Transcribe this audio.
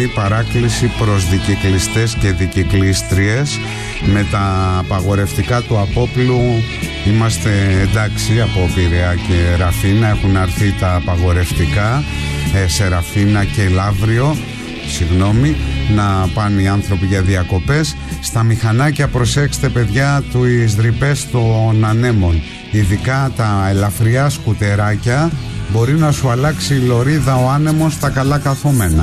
παράκληση προς δικυκλιστές και δικυκλίστριες. Με τα απαγορευτικά του Απόπλου είμαστε εντάξει, από Πειραιά και Ραφίνα έχουν αρθεί τα απαγορευτικά, σε Ραφίνα και Λαύριο, να πάνε οι άνθρωποι για διακοπές. Στα μηχανάκια προσέξτε παιδιά τους ρηπές των ανέμων, ειδικά τα ελαφριά σκουτεράκια, μπορεί να σου αλλάξει η λωρίδα ο άνεμος στα καλά καθόμενα.